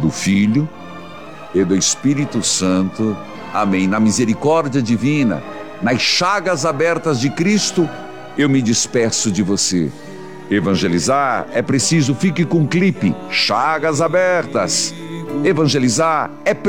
do Filho e do Espírito Santo. Amém. Na misericórdia divina, nas chagas abertas de Cristo, eu me despeço de você. Evangelizar é preciso, fique com o clipe, chagas abertas. Evangelizar é preciso.